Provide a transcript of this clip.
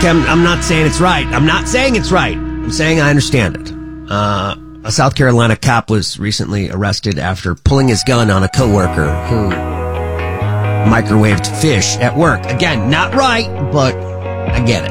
Okay, I'm not saying it's right. I'm not saying it's right. I'm saying I understand it. A South Carolina cop was recently arrested after pulling his gun on a coworker who microwaved fish at work. Again, not right, but I get it.